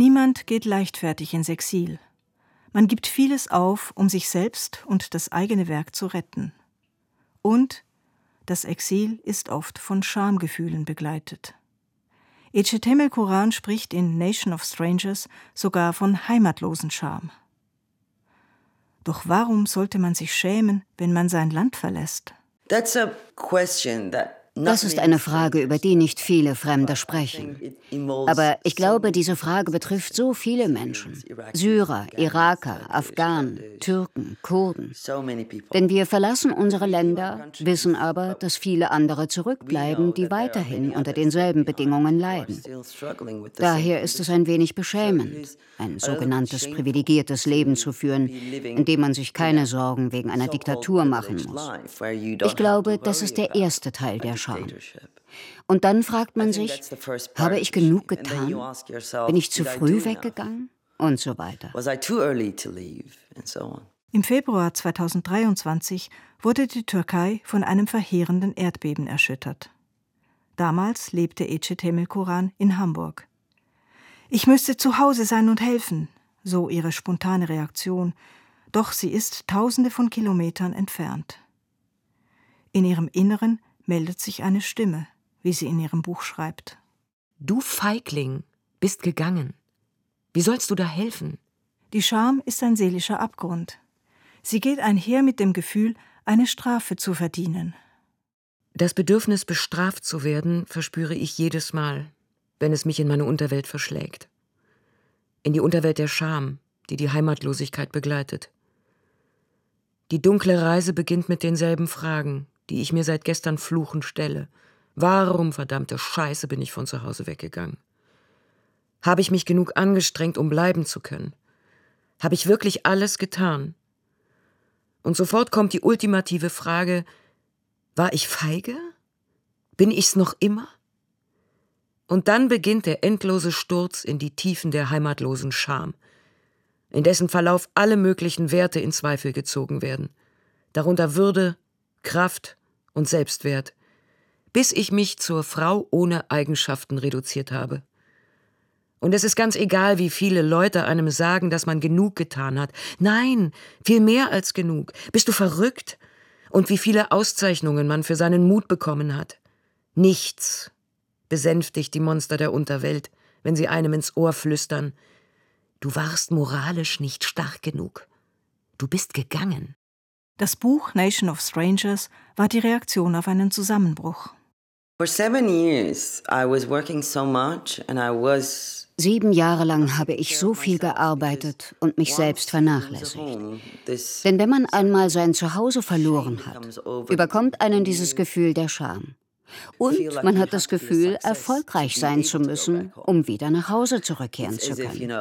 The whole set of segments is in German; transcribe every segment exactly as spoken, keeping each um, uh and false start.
Niemand geht leichtfertig ins Exil. Man gibt vieles auf, um sich selbst und das eigene Werk zu retten. Und das Exil ist oft von Schamgefühlen begleitet. Eceteme Coran spricht in Nation of Strangers sogar von Heimatlosenscham. Doch warum sollte man sich schämen, wenn man sein Land verlässt? That's a question that Das ist eine Frage, über die nicht viele Fremde sprechen. Aber ich glaube, diese Frage betrifft so viele Menschen. Syrer, Iraker, Afghanen, Türken, Kurden. Denn wir verlassen unsere Länder, wissen aber, dass viele andere zurückbleiben, die weiterhin unter denselben Bedingungen leiden. Daher ist es ein wenig beschämend, ein sogenanntes privilegiertes Leben zu führen, in dem man sich keine Sorgen wegen einer Diktatur machen muss. Ich glaube, das ist der erste Teil der Scham. Und dann fragt man sich, habe ich genug getan? Bin ich zu früh weggegangen? Und so weiter. Im Februar zweitausenddreiundzwanzig wurde die Türkei von einem verheerenden Erdbeben erschüttert. Damals lebte Eceteme Coran in Hamburg. Ich müsste zu Hause sein und helfen, so ihre spontane Reaktion, doch sie ist Tausende von Kilometern entfernt. In ihrem Inneren meldet sich eine Stimme, wie sie in ihrem Buch schreibt. Du Feigling, bist gegangen. Wie sollst du da helfen? Die Scham ist ein seelischer Abgrund. Sie geht einher mit dem Gefühl, eine Strafe zu verdienen. Das Bedürfnis, bestraft zu werden, verspüre ich jedes Mal, wenn es mich in meine Unterwelt verschlägt. In die Unterwelt der Scham, die die Heimatlosigkeit begleitet. Die dunkle Reise beginnt mit denselben Fragen, die ich mir seit gestern fluchend stelle. Warum, verdammte Scheiße, bin ich von zu Hause weggegangen? Habe ich mich genug angestrengt, um bleiben zu können? Habe ich wirklich alles getan? Und sofort kommt die ultimative Frage, war ich feige? Bin ich's noch immer? Und dann beginnt der endlose Sturz in die Tiefen der heimatlosen Scham, in dessen Verlauf alle möglichen Werte in Zweifel gezogen werden, darunter Würde, Kraft und Selbstwert, bis ich mich zur Frau ohne Eigenschaften reduziert habe. Und es ist ganz egal, wie viele Leute einem sagen, dass man genug getan hat. Nein, viel mehr als genug. Bist du verrückt? Und wie viele Auszeichnungen man für seinen Mut bekommen hat. Nichts besänftigt die Monster der Unterwelt, wenn sie einem ins Ohr flüstern: Du warst moralisch nicht stark genug. Du bist gegangen. Das Buch Nation of Strangers war die Reaktion auf einen Zusammenbruch. For seven years I was working so much and I was Sieben Jahre lang habe ich so viel gearbeitet und mich selbst vernachlässigt. Denn wenn man einmal sein Zuhause verloren hat, überkommt einen dieses Gefühl der Scham. Und man hat das Gefühl, erfolgreich sein zu müssen, um wieder nach Hause zurückkehren zu können.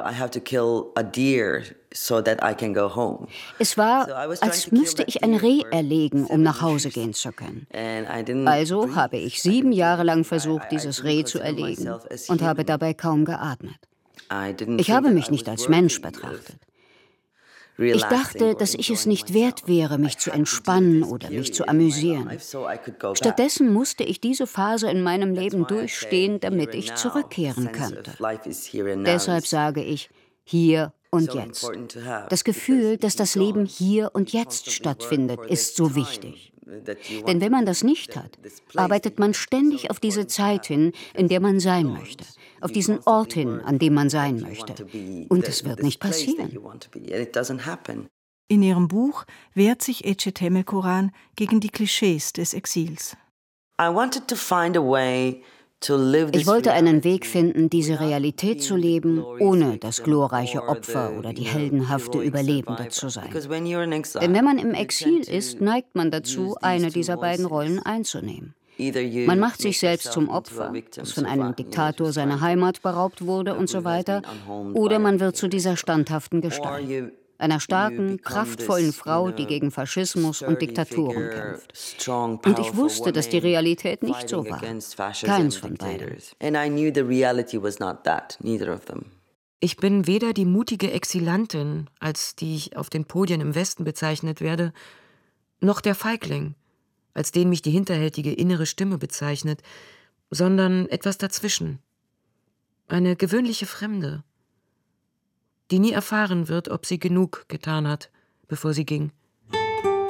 Es war, als müsste ich ein Reh erlegen, um nach Hause gehen zu können. Also habe ich sieben Jahre lang versucht, dieses Reh zu erlegen und habe dabei kaum geatmet. Ich habe mich nicht als Mensch betrachtet. Ich dachte, dass ich es nicht wert wäre, mich zu entspannen oder mich zu amüsieren. Stattdessen musste ich diese Phase in meinem Leben durchstehen, damit ich zurückkehren könnte. Deshalb sage ich, hier und jetzt. Das Gefühl, dass das Leben hier und jetzt stattfindet, ist so wichtig. Denn wenn man das nicht hat, arbeitet man ständig auf diese Zeit hin, in der man sein möchte, auf diesen Ort hin, an dem man sein möchte. Und es wird nicht passieren. In ihrem Buch wehrt sich Eceteme Coran gegen die Klischees des Exils. Ich wollte einen Weg finden, diese Realität zu leben, ohne das glorreiche Opfer oder die heldenhafte Überlebende zu sein. Denn wenn man im Exil ist, neigt man dazu, eine dieser beiden Rollen einzunehmen. Man macht sich selbst zum Opfer, das von einem Diktator seiner Heimat beraubt wurde und so weiter, oder man wird zu dieser standhaften Gestalt. Einer starken, kraftvollen Frau, die gegen Faschismus und Diktaturen kämpft. Und ich wusste, dass die Realität nicht so war. Keins von beiden. Ich bin weder die mutige Exilantin, als die ich auf den Podien im Westen bezeichnet werde, noch der Feigling, als den mich die hinterhältige innere Stimme bezeichnet, sondern etwas dazwischen. Eine gewöhnliche Fremde. die nie erfahren wird, ob sie genug getan hat, bevor sie ging.